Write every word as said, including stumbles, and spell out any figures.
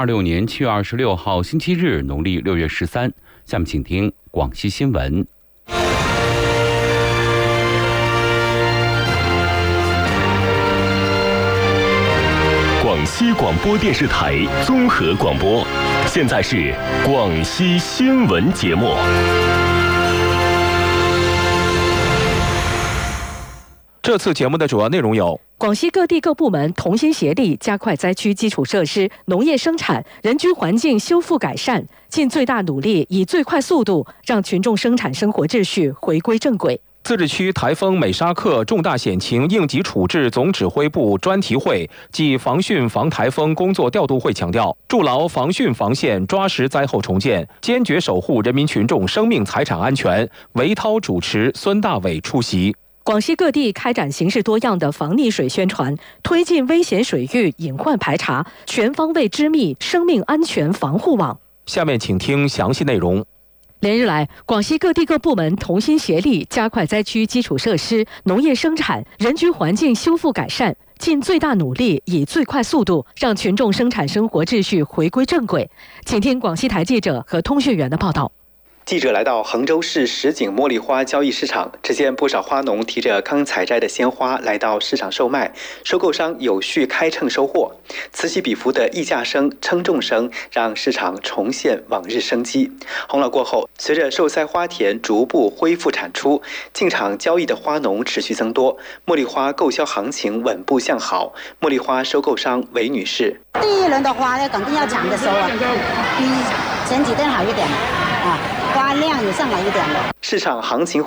六年七月二十六号星期日，农历六月十三。下面请听广西新闻。 广西广播电视台综合广播，现在是广西新闻节目。 这次节目的主要内容有： 广西各地各部门同心协力，加快灾区基础设施、农业生产、人居环境修复改善，尽最大努力，以最快速度让群众生产生活秩序回归正轨。 自治区台风美沙克重大险情应急处置总指挥部专题会暨防汛防台风工作调度会强调，筑牢防汛防线，抓实灾后重建，坚决守护人民群众生命财产安全。韦涛主持，孙大伟出席。 广西各地开展形式多样的防溺水宣传，推进危险水域隐患排查，全方位织密生命安全防护网。 下面请听详细内容。 连日来，广西各地各部门同心协力，加快灾区基础设施、农业生产、人居环境修复改善，尽最大努力，以最快速度让群众生产生活秩序回归正轨。请听广西台记者和通讯员的报道。 记者来到衡州市什锦茉莉花交易市场，只见不少花农提着刚采摘的鲜花来到市场售卖，收购商有序开秤收货，此起彼伏的议价声、称重声，让市场重现往日生机。洪涝过后，随着寿塞花田逐步恢复产出，进场交易的花农持续增多，茉莉花购销行情稳步向好。茉莉花收购商韦女士： 第一轮的花呢，肯定要抢着收啊，比前几天好一点啊。花量也上来一点了。 市场行情